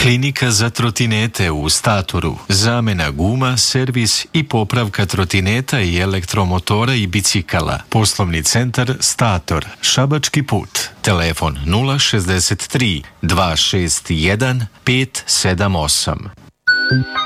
Klinika za trotinete u Statoru. Zamena guma, servis i popravka trotineta i elektromotora i bicikala. Poslovni centar Stator. Šabački put. Telefon 063 261 578.